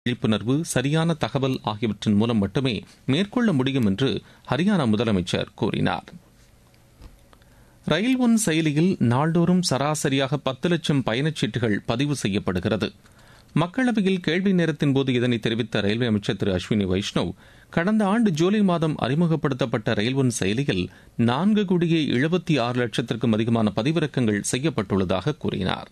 விழிப்புணர்வு, சரியான தகவல் ஆகியவற்றின் மூலம் மட்டுமே மேற்கொள்ள முடியும் என்று ஹரியானா முதலமைச்சர் கூறினார். ரயில் ஒன் செயலியில் நாள்தோறும் சராசரியாக 10 லட்சம் பயணச்சீட்டுகள் பதிவு செய்யப்படுகிறது. மக்களவையில் கேள்வி நேரத்தின் போது இதனை தெரிவித்த ரயில்வே அமைச்சர் திரு அஸ்வினி வைஷ்ணவ், கடந்த ஆண்டு ஜூலை மாதம் அறிமுகப்படுத்தப்பட்ட ரயில் ஒன் செயலியில் 4,76,00,000 அதிகமான பதிவிறக்கங்கள் செய்யப்பட்டுள்ளதாக கூறினார்.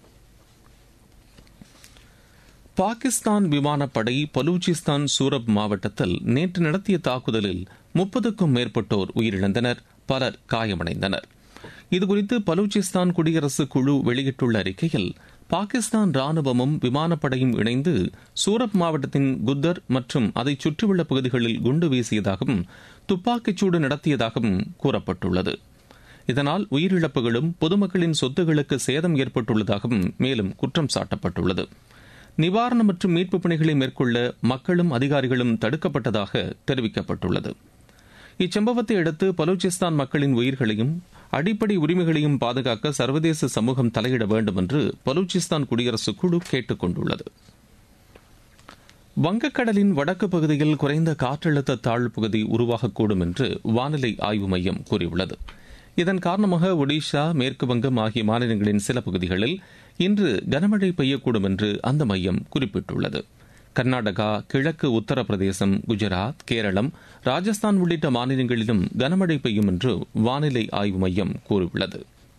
பாகிஸ்தான் விமானப்படை பலூச்சிஸ்தான் சூரப் மாவட்டத்தில் நேற்று நடத்திய தாக்குதலில் 30க்கும் மேற்பட்டோர் உயிரிழந்தனர், பலர் காயமடைந்தனர். இதுகுறித்து பலூச்சிஸ்தான் குடியரசு குழு வெளியிட்டுள்ள அறிக்கையில், பாகிஸ்தான் ராணுவமும் விமானப்படையும் இணைந்து சூரப் மாவட்டத்தின் குத்தர் மற்றும் அதை சுற்றியுள்ள பகுதிகளில் குண்டு வீசியதாகவும் துப்பாக்கிச்சூடு நடத்தியதாகவும் கூறப்பட்டுள்ளது. இதனால் உயிரிழப்புகளும் பொதுமக்களின் சொத்துகளுக்கு சேதம் ஏற்பட்டுள்ளதாகவும் மேலும் குற்றம் சாட்டப்பட்டுள்ளது. நிவாரணம் மற்றும் மீட்புப் பணிகளை மேற்கொள்ள மக்களும் அதிகாரிகளும் தடுக்கப்பட்டதாக தெரிவிக்கப்பட்டுள்ளது. இச்சம்பவத்தை அடுத்து பலூச்சிஸ்தான் மக்களின் உயிர்களையும் அடிப்படை உரிமைகளையும் பாதுகாக்க சர்வதேச சமூகம் தலையிட வேண்டும் என்று பலூச்சிஸ்தான் குடியரசு குழு கேட்டுக் கொண்டுள்ளது. வங்கக்கடலின் வடக்கு பகுதியில் குறைந்த காற்றழுத்த தாழ்வு பகுதி உருவாகக்கூடும் என்று வானிலை ஆய்வு மையம் கூறியுள்ளது. இதன் காரணமாக ஒடிஷா, மேற்கு வங்கம் ஆகிய மாநிலங்களின் சில பகுதிகளில் இன்று கனமழை பெய்யக்கூடும் என்று அந்த மையம் குறிப்பிட்டுள்ளது. கர்நாடகா, கிழக்கு உத்தரப்பிரதேசம், குஜராத், கேரளம், ராஜஸ்தான் உள்ளிட்ட மாநிலங்களிலும் கனமழை பெய்யும் என்று வானிலை ஆய்வு மையம் கூறியுள்ளது.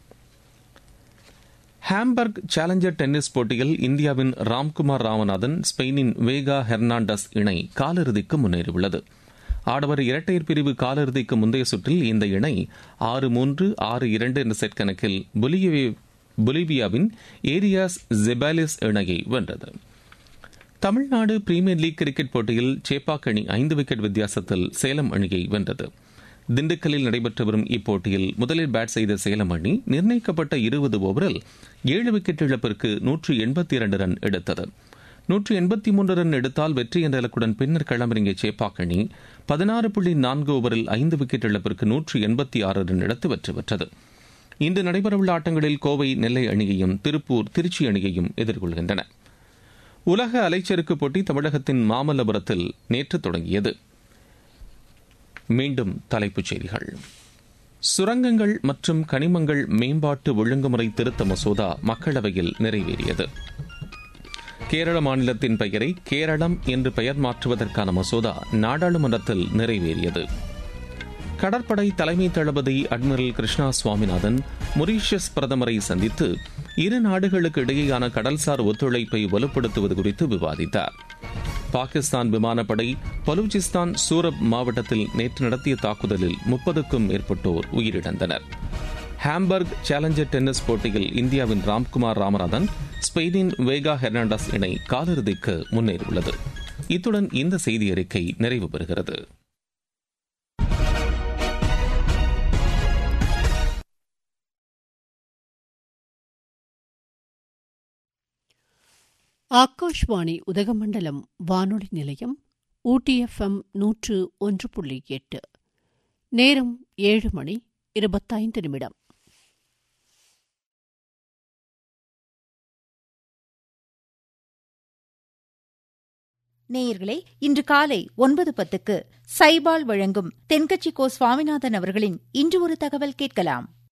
ஹாம்பர்க் சேலஞ்சர் டென்னிஸ் போட்டியில் இந்தியாவின் ராம்குமார் ராமநாதன், ஸ்பெயினின் வேகா ஹெர்னாண்டஸ் இணை காலிறுதிக்கு முன்னேறியுள்ளது. ஆடவர் இரட்டையர் பிரிவு காலிறுதிக்கு முந்தைய சுற்றில் இந்த இணை 6-3, 6-2 என்ற செட் கணக்கில் பொலிவியாவின் ஏரியாஸ் ஜெபாலிஸ் இணையை வென்றது. தமிழ்நாடு பிரீமியர் லீக் கிரிக்கெட் போட்டியில் சேப்பாக் அணி 5 விக்கெட் வித்தியாசத்தில் சேலம் அணியை வென்றது. திண்டுக்கல்லில் நடைபெற்று வரும் இப்போட்டியில் முதலில் பேட் செய்த சேலம் அணி நிர்ணயிக்கப்பட்ட 20 ஓவரில் 7 விக்கெட் இழப்பிற்கு 182 ரன் எடுத்தது. 183 ரன் எடுத்தால் வெற்றி என்ற இலக்குடன் பின்னர் களமிறங்கிய சேப்பாக் அணி 16.4 ஓவரில் 5 விக்கெட் இழப்பிற்கு 186 ரன் எடுத்து வெற்றி பெற்றது. இன்று நடைபெறவுள்ள ஆட்டங்களில் கோவை நெல்லை அணியையும் திருப்பூர் திருச்சி அணியையும் எதிர்கொள்கின்றன. உலக அலைச்சறுக்கு போட்டி தமிழகத்தின் மாமல்லபுரத்தில் நேற்று தொடங்கியது. மீண்டும் தலைப்புச் செய்திகள். சுரங்கங்கள் மற்றும் கனிமங்கள் மேம்பாட்டு ஒழுங்குமுறை திருத்த மசோதா மக்களவையில் நிறைவேறியது. கேரள மாநிலத்தின் பெயரை கேரளம் என்று பெயர் மாற்றுவதற்கான மசோதா நாடாளுமன்றத்தில் நிறைவேறியது. கடற்படை தலைமை தளபதி அட்மிரல் கிருஷ்ணா சுவாமிநாதன் மொரீஷியஸ் பிரதமரை சந்தித்து இரு நாடுகளுக்கு இடையேயான கடல்சார் ஒத்துழைப்பை வலுப்படுத்துவது குறித்து விவாதித்தார். பாகிஸ்தான் விமானப்படை பலூச்சிஸ்தான் சூரப் மாவட்டத்தில் நேற்று நடத்திய தாக்குதலில் 30க்கும் மேற்பட்டோர் உயிரிழந்தனர். ஹாம்பர்க் சேலஞ்சர் டென்னிஸ் போட்டியில் இந்தியாவின் ராம்குமார் ராமநாதன், ஸ்பெயினின் வேகா ஹெர்னாண்டஸ் இணை காலிறுதிக்கு முன்னேறியுள்ளது. இத்துடன் இந்த செய்தி அறிக்கை நிறைவு பெறுகிறது. ஆகாஷ்வாணி உதகமண்டலம் வானொலி நிலையம், ஊட்டி FM 101.8. நேரம் 7:25. நேயர்களே, இன்று காலை 9:10 சைபால் வழங்கும் தென்கட்சி கோ சுவாமிநாதன் அவர்களின் இன்று ஒரு தகவல் கேட்கலாம்.